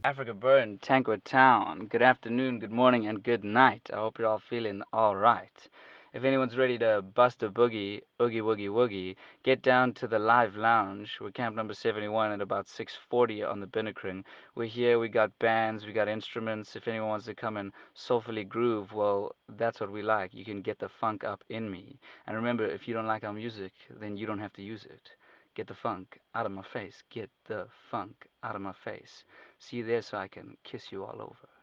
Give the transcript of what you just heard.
Africa Burn, Tankwood Town. Good afternoon, good morning, and good night. I hope you're all feeling all right. If anyone's ready to bust a boogie, oogie woogie woogie, get down to the live lounge. We're camp number 71 at about 6:40 on the Binnekring. We're here, we got bands, we got instruments. If anyone wants to come and soulfully groove, well, that's what we like. You can get the funk up in me. And remember, if you don't like our music, then you don't have to use it. Get the funk out of my face. Get the funk out of my face. See you there so I can kiss you all over.